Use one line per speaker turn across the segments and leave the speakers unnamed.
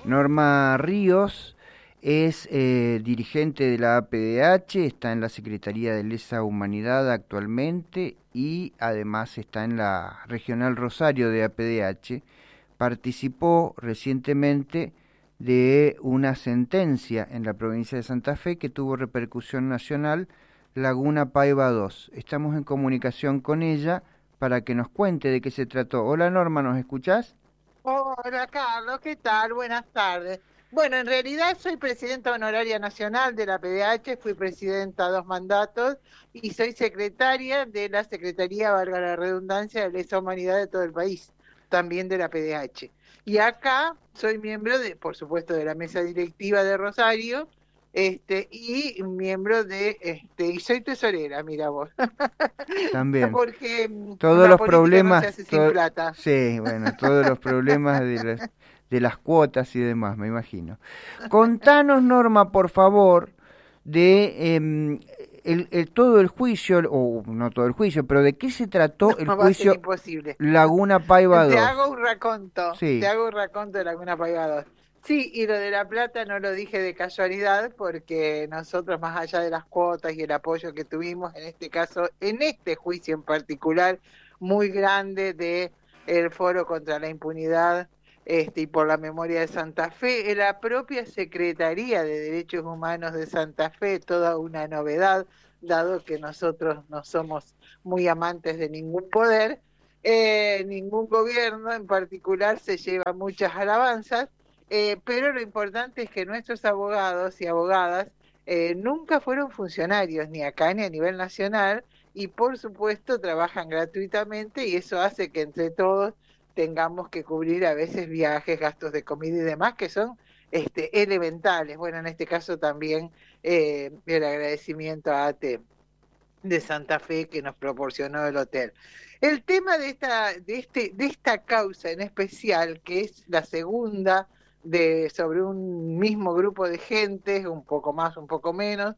Norma Ríos es dirigente de la APDH, está en la Secretaría de Lesa Humanidad actualmente y además está en la Regional Rosario de APDH. Participó recientemente de una sentencia en la provincia de Santa Fe que tuvo repercusión nacional, Laguna Paiva 2. Estamos en comunicación con ella para que nos cuente de qué se trató. Hola Norma, ¿nos escuchás?
Hola Carlos, ¿qué tal? Buenas tardes. Bueno, en realidad soy presidenta honoraria nacional de la PDH, fui presidenta 2 mandatos y soy secretaria de la Secretaría, valga la redundancia, de Lesa Humanidad de todo el país, también de la PDH. Y acá soy miembro de, por supuesto, de la mesa directiva de Rosario, y miembro y soy tesorera, mira vos,
También.
porque
Todos
la
los
política no se
problemas,
hace sin plata.
sí, bueno, todos los problemas de las cuotas y demás, me imagino. Contanos, Norma, por favor, de todo el juicio, o no todo el juicio, pero de qué se trató el
No va a ser
juicio
imposible.
Laguna Paiva
Te
2.
hago un raconto, te
Sí,
hago un raconto de Laguna Paiva 2. Sí, y lo de La Plata no lo dije de casualidad porque nosotros, más allá de las cuotas y el apoyo que tuvimos, en este caso, en este juicio en particular, muy grande de el Foro contra la Impunidad, y por la memoria de Santa Fe, en la propia Secretaría de Derechos Humanos de Santa Fe, toda una novedad, dado que nosotros no somos muy amantes de ningún poder. Ningún gobierno en particular se lleva muchas alabanzas, pero lo importante es que nuestros abogados y abogadas nunca fueron funcionarios, ni acá ni a nivel nacional, y por supuesto trabajan gratuitamente y eso hace que entre todos tengamos que cubrir a veces viajes, gastos de comida y demás que son elementales. Bueno, en este caso también el agradecimiento a ATE de Santa Fe que nos proporcionó el hotel. El tema de esta causa en especial, que es la segunda sobre un mismo grupo de gente, un poco más, un poco menos,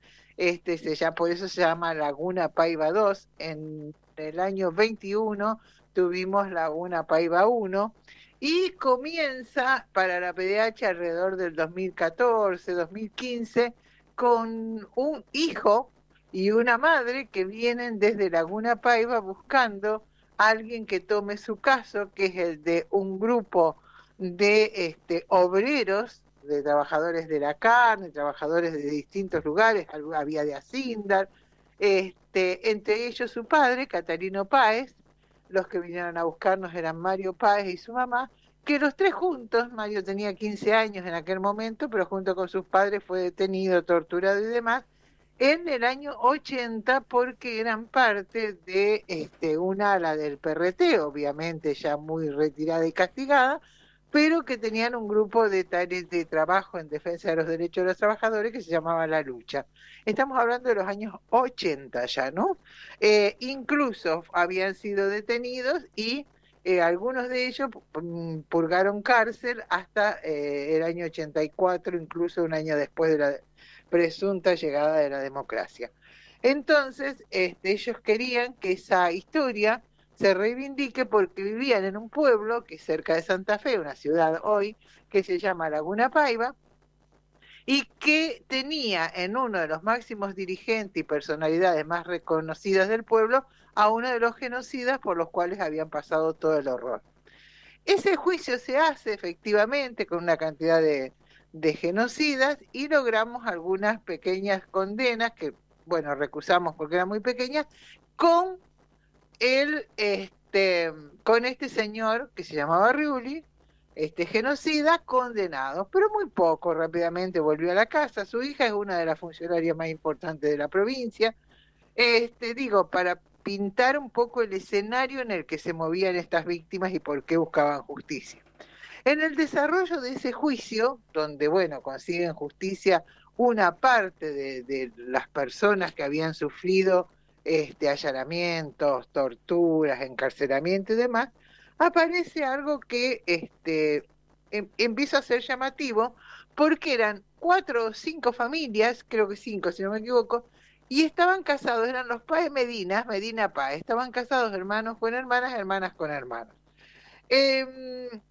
por eso se llama Laguna Paiva 2. En el año 21 tuvimos Laguna Paiva 1 y comienza para la PDH alrededor del 2014, 2015, con un hijo y una madre que vienen desde Laguna Paiva buscando a alguien que tome su caso, que es el de un grupo de obreros, de trabajadores de la carne, trabajadores de distintos lugares, había de Acindar, entre ellos su padre, Catalino Páez. Los que vinieron a buscarnos eran Mario Páez y su mamá, que los tres juntos, Mario tenía 15 años en aquel momento, pero junto con sus padres fue detenido, torturado y demás, en el año 80 porque eran parte de un ala del PRT, obviamente ya muy retirada y castigada, pero que tenían un grupo de trabajo en defensa de los derechos de los trabajadores que se llamaba La Lucha. Estamos hablando de los años 80 ya, ¿no? Incluso habían sido detenidos y algunos de ellos purgaron cárcel hasta el año 84, incluso un año después de la presunta llegada de la democracia. Entonces, ellos querían que esa historia se reivindique porque vivían en un pueblo que es cerca de Santa Fe, una ciudad hoy, que se llama Laguna Paiva, y que tenía en uno de los máximos dirigentes y personalidades más reconocidas del pueblo a uno de los genocidas por los cuales habían pasado todo el horror. Ese juicio se hace efectivamente con una cantidad de genocidas y logramos algunas pequeñas condenas que, bueno, recusamos porque eran muy pequeñas, con el, con este señor que se llamaba Riuli, este genocida, condenado, pero muy poco, rápidamente volvió a la casa. Su hija es una de las funcionarias más importantes de la provincia, digo, para pintar un poco el escenario en el que se movían estas víctimas y por qué buscaban justicia. En el desarrollo de ese juicio, donde, bueno, consiguen justicia una parte de las personas que habían sufrido allanamientos, torturas, encarcelamiento y demás, aparece algo que empieza a ser llamativo porque eran 4 o 5 familias, creo que 5 si no me equivoco, y estaban casados, eran los Páez Medina, Medina Páez, estaban casados hermanos con hermanas, hermanas con hermanos. Eh,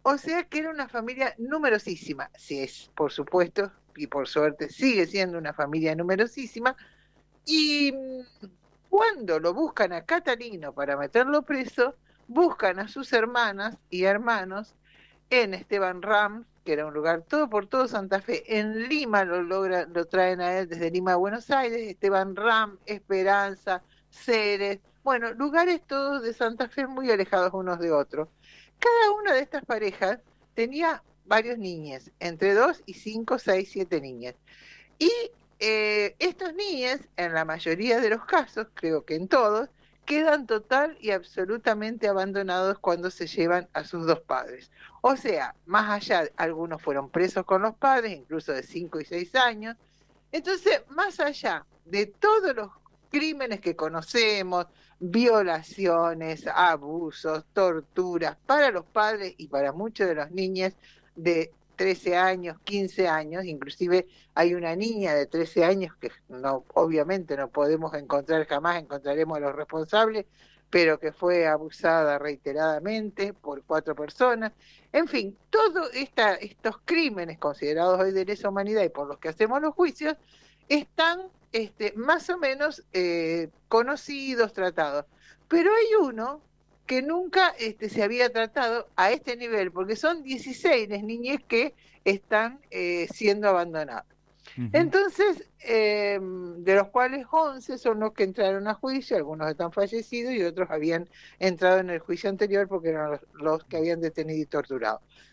O sea que era una familia numerosísima, si es, por supuesto, y por suerte sigue siendo una familia numerosísima, y cuando lo buscan a Catalino para meterlo preso, buscan a sus hermanas y hermanos en Esteban Ram, que era un lugar todo por todo Santa Fe. En Lima lo traen a él desde Lima a Buenos Aires, Esteban Ram, Esperanza, Ceres, bueno, lugares todos de Santa Fe muy alejados unos de otros. Cada una de estas parejas tenía varios niños, entre 2 y 5, 6, 7 niñas. Y estos niños, en la mayoría de los casos, creo que en todos, quedan total y absolutamente abandonados cuando se llevan a sus dos padres. O sea, más allá, algunos fueron presos con los padres, incluso de 5 y 6 años. Entonces, más allá de todos los crímenes que conocemos, violaciones, abusos, torturas para los padres y para muchos de los niños de 13 años, 15 años, inclusive hay una niña de 13 años que no, obviamente no podemos encontrar, jamás encontraremos a los responsables, pero que fue abusada reiteradamente por 4 personas. En fin, todos estos crímenes considerados hoy de lesa humanidad y por los que hacemos los juicios están más o menos conocidos, tratados. Pero hay uno que nunca se había tratado a este nivel, porque son 16 niñas que están siendo abandonadas. Entonces, de los cuales 11 son los que entraron a juicio, algunos están fallecidos y otros habían entrado en el juicio anterior porque eran los que habían detenido y torturado.